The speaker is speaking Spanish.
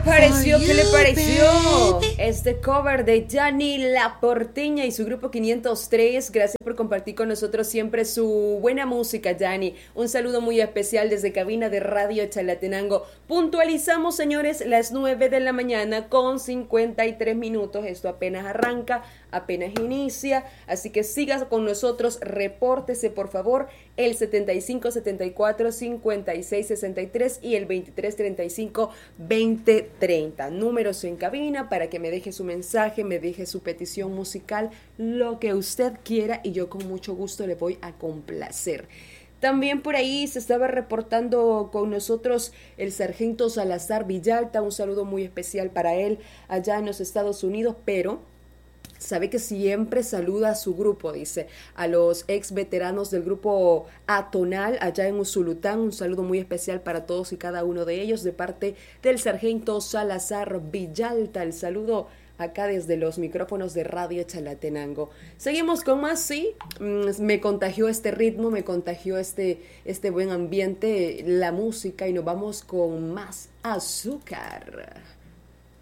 pareció? ¿Qué le pareció? Este cover de Gianni La Porteña y su grupo 503. Gracias por compartir con nosotros siempre su buena música, Gianni. Un saludo muy especial desde cabina de Radio Chalatenango. Puntualizamos, señores, las 9 de la mañana con 53 minutos. Esto apenas arranca, apenas inicia. Así que siga con nosotros, repórtese por favor, el 75 74 56 63 y el 23 35 20 30. Números en cabina para que me deje su mensaje, me deje su petición musical, lo que usted quiera y yo con mucho gusto le voy a complacer. También por ahí se estaba reportando con nosotros el sargento Salazar Villalta, un saludo muy especial para él allá en los Estados Unidos, pero sabe que siempre saluda a su grupo, dice, a los ex veteranos del grupo Atonal allá en Usulután. Un saludo muy especial para todos y cada uno de ellos de parte del sargento Salazar Villalta. El saludo acá desde los micrófonos de Radio Chalatenango. Seguimos con más, sí, me contagió este ritmo, me contagió este buen ambiente, la música, y nos vamos con más azúcar.